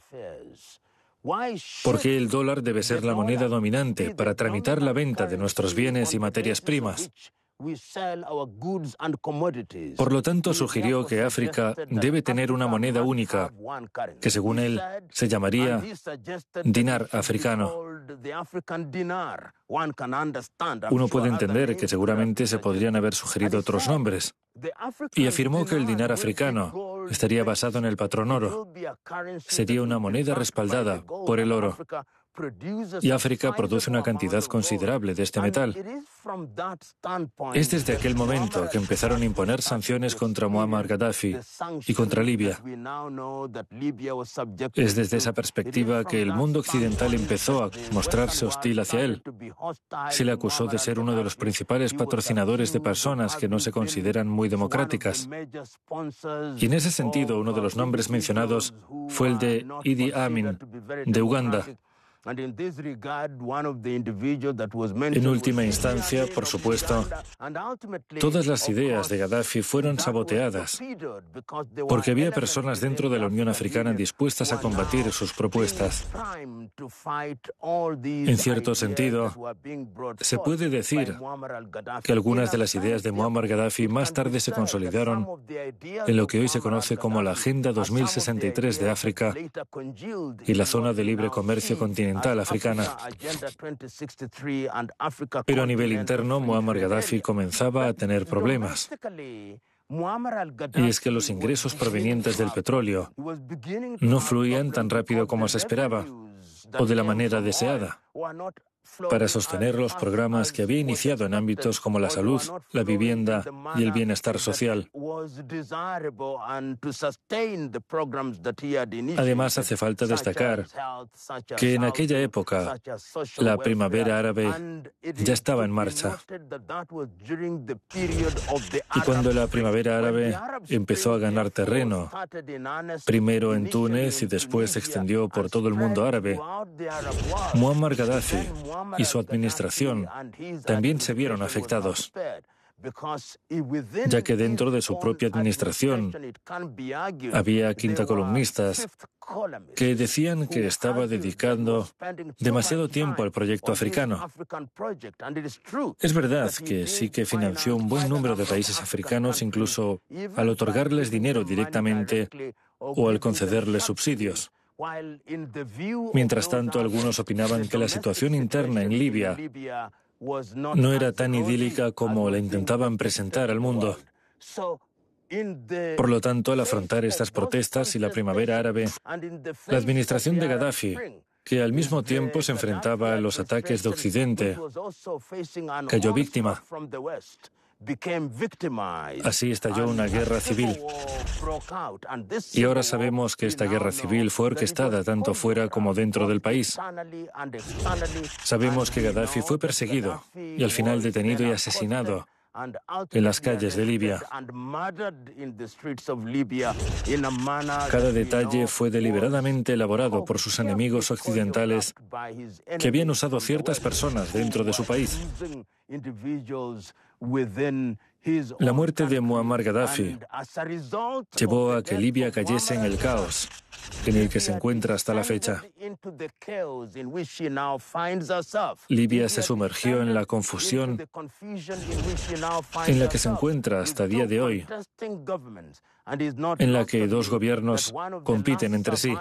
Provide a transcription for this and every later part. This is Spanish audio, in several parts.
¿Por qué el dólar debe ser la moneda dominante para tramitar la venta de nuestros bienes y materias primas? Por lo tanto, sugirió que África debe tener una moneda única, que según él se llamaría dinar africano. Uno puede entender que seguramente se podrían haber sugerido otros nombres, y afirmó que el dinar africano estaría basado en el patrón oro. Sería una moneda respaldada por el oro. Y África produce una cantidad considerable de este metal. Es desde aquel momento que empezaron a imponer sanciones contra Muammar Gaddafi y contra Libia. Es desde esa perspectiva que el mundo occidental empezó a mostrarse hostil hacia él. Se le acusó de ser uno de los principales patrocinadores de personas que no se consideran muy democráticas. Y en ese sentido, uno de los nombres mencionados fue el de Idi Amin, de Uganda. En última instancia, por supuesto, todas las ideas de Gaddafi fueron saboteadas porque había personas dentro de la Unión Africana dispuestas a combatir sus propuestas. En cierto sentido, se puede decir que algunas de las ideas de Muammar Gaddafi más tarde se consolidaron en lo que hoy se conoce como la Agenda 2063 de África y la Zona de Libre Comercio Continental africana. Pero a nivel interno, Muammar Gaddafi comenzaba a tener problemas. Y es que los ingresos provenientes del petróleo no fluían tan rápido como se esperaba, o de la manera deseada, para sostener los programas que había iniciado en ámbitos como la salud, la vivienda y el bienestar social. Además, hace falta destacar que en aquella época la primavera árabe ya estaba en marcha. Y cuando la primavera árabe empezó a ganar terreno, primero en Túnez y después se extendió por todo el mundo árabe, Muammar Gaddafi y su administración también se vieron afectados, ya que dentro de su propia administración había quintacolumnistas que decían que estaba dedicando demasiado tiempo al proyecto africano. Es verdad que sí que financió un buen número de países africanos, incluso al otorgarles dinero directamente o al concederles subsidios. Mientras tanto, algunos opinaban que la situación interna en Libia no era tan idílica como la intentaban presentar al mundo. Por lo tanto, al afrontar estas protestas y la primavera árabe, la administración de Gaddafi, que al mismo tiempo se enfrentaba a los ataques de Occidente, cayó víctima. Así estalló una guerra civil. Y ahora sabemos que esta guerra civil fue orquestada tanto fuera como dentro del país. Sabemos que Gaddafi fue perseguido y al final detenido y asesinado en las calles de Libia. Cada detalle fue deliberadamente elaborado por sus enemigos occidentales que habían usado ciertas personas dentro de su país. La muerte de Muammar Gaddafi llevó a que Libia cayese en el caos en el que se encuentra hasta la fecha. Libia se sumergió en la confusión en la que se encuentra hasta el día de hoy, en la que dos gobiernos compiten entre sí.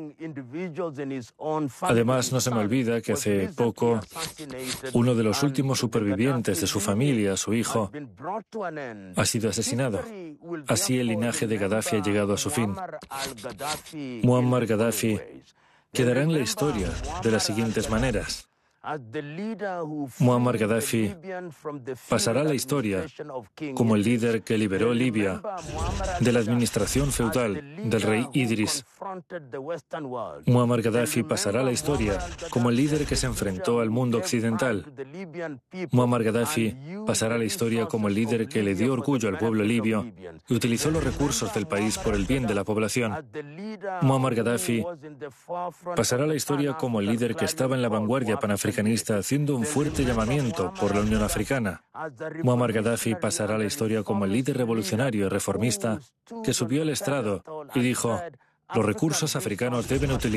Además, no se me olvida que hace poco uno de los últimos supervivientes de su familia, su hijo, ha sido asesinado. Así el linaje de Gaddafi ha llegado a su fin. Muammar Gaddafi quedará en la historia de las siguientes maneras. Muammar Gaddafi pasará a la historia como el líder que liberó Libia de la administración feudal del rey Idris. Muammar Gaddafi pasará a la historia como el líder que se enfrentó al mundo occidental. Muammar Gaddafi pasará a la historia como el líder que le dio orgullo al pueblo libio y utilizó los recursos del país por el bien de la población. Muammar Gaddafi pasará a la historia como el líder que estaba en la vanguardia panafricanista haciendo un fuerte llamamiento por la Unión Africana. Muammar Gaddafi pasará a la historia como el líder revolucionario y reformista que subió al estrado y dijo: los recursos africanos deben utilizarse